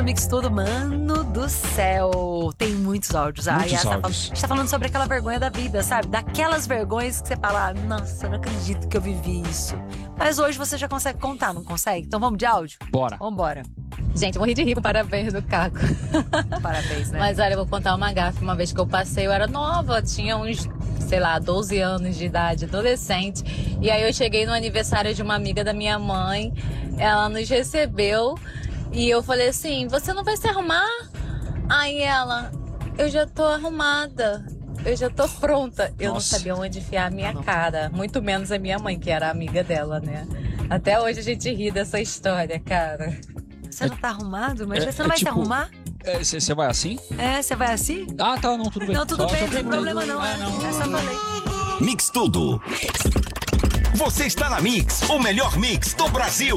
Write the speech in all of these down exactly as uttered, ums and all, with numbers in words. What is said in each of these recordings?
Mix Tudo, mano do céu. Tem muitos áudios. Muitos Ai, a, áudios. A gente tá falando sobre aquela vergonha da vida, sabe? Daquelas vergonhas que você fala, nossa, eu não acredito que eu vivi isso. Mas hoje você já consegue contar, não consegue? Então vamos de áudio? Bora. Vambora. Gente, morri de rir. Parabéns do Caco. Parabéns, né? Mas olha, eu vou contar uma gafe. Uma vez que eu passei, eu era nova, tinha uns, sei lá, doze anos de idade, adolescente. E aí eu cheguei no aniversário de uma amiga da minha mãe, ela nos recebeu e eu falei assim, você não vai se arrumar? Aí ela, eu já tô arrumada, eu já tô pronta. Eu Nossa. não sabia onde enfiar a minha cara, muito menos a minha mãe, que era amiga dela, né? Até hoje a gente ri dessa história, cara. Você não tá arrumado? Mas É- você não é vai tipo- se arrumar? Você vai assim? É, você vai assim? Ah, tá, não, tudo bem. Não, tudo Só- bem, só não tem perguntei. problema não. Ah, É, não. é só falei. Mix Tudo. Você está na Mix, o melhor mix do Brasil.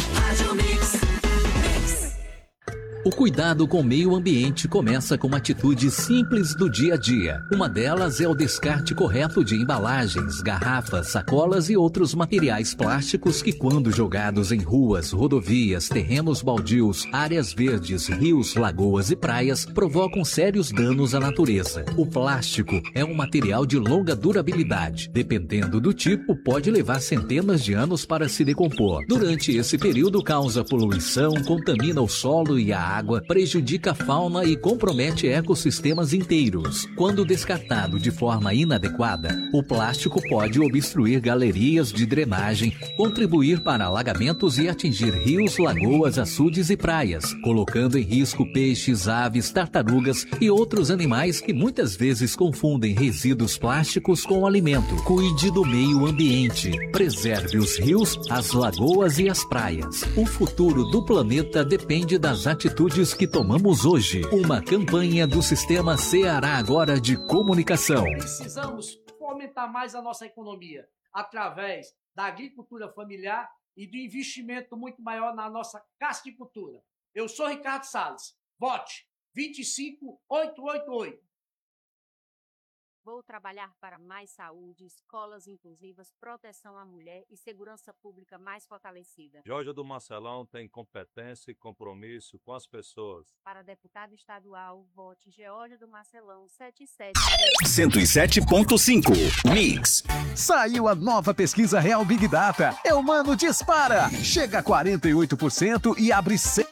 O cuidado com o meio ambiente começa com atitudes simples do dia a dia. Uma delas é o descarte correto de embalagens, garrafas, sacolas e outros materiais plásticos que, quando jogados em ruas, rodovias, terrenos baldios, áreas verdes, rios, lagoas e praias, provocam sérios danos à natureza. O plástico é um material de longa durabilidade. Dependendo do tipo, pode levar centenas de anos para se decompor. Durante esse período, causa poluição, contamina o solo e a água, prejudica a fauna e compromete ecossistemas inteiros. Quando descartado de forma inadequada, o plástico pode obstruir galerias de drenagem, contribuir para alagamentos e atingir rios, lagoas, açudes e praias, colocando em risco peixes, aves, tartarugas e outros animais que muitas vezes confundem resíduos plásticos com alimento. Cuide do meio ambiente. Preserve os rios, as lagoas e as praias. O futuro do planeta depende das atitudes que tomamos hoje. Uma campanha do Sistema Ceará Agora de Comunicação. Precisamos fomentar mais a nossa economia através da agricultura familiar e do investimento muito maior na nossa casticultura. Eu sou Ricardo Salles. Vote vinte e cinco mil oitocentos e oitenta e oito. Vou trabalhar para mais saúde, escolas inclusivas, proteção à mulher e segurança pública mais fortalecida. Georgia do Marcelão tem competência e compromisso com as pessoas. Para deputado estadual, vote Georgia do Marcelão setenta e sete. cento e sete ponto cinco. Mix. Saiu a nova pesquisa Real Big Data. É Humano Dispara. Chega a quarenta e oito por cento e abre cem.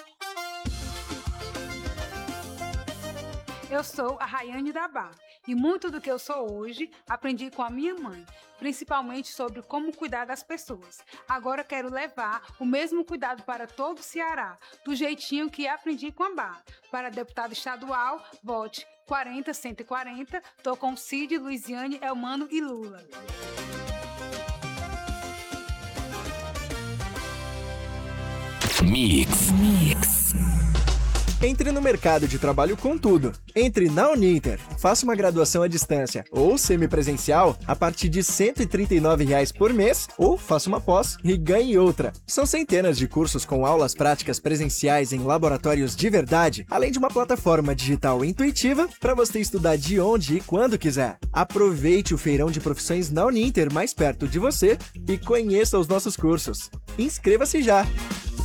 Eu sou a Rayane Dabá e muito do que eu sou hoje aprendi com a minha mãe, principalmente sobre como cuidar das pessoas. Agora quero levar o mesmo cuidado para todo o Ceará, do jeitinho que aprendi com a Bá. Para deputado estadual, vote quarenta cento e quarenta, tô com Cid, Luiziane, Elmano e Lula. Mix. Mix. Entre no mercado de trabalho com tudo. Entre na Uninter, faça uma graduação à distância ou semipresencial a partir de cento e trinta e nove reais por mês ou faça uma pós e ganhe outra. São centenas de cursos com aulas práticas presenciais em laboratórios de verdade, além de uma plataforma digital intuitiva para você estudar de onde e quando quiser. Aproveite o feirão de profissões na Uninter mais perto de você e conheça os nossos cursos. Inscreva-se já!